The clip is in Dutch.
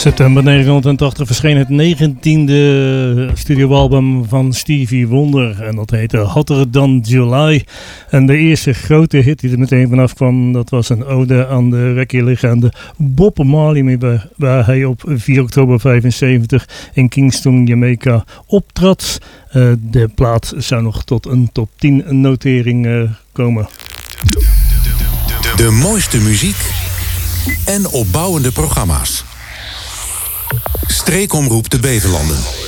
September 1980 verscheen het 19e studioalbum van Stevie Wonder. En dat heette Hotter Than July. En de eerste grote hit die er meteen vanaf kwam, dat was een ode aan de reggae-legende Bob Marley, waar hij op 4 oktober 1975 in Kingston, Jamaica optrad. De plaat zou nog tot een top 10 notering komen. De mooiste muziek en opbouwende programma's. Streekomroep de Beverlanden.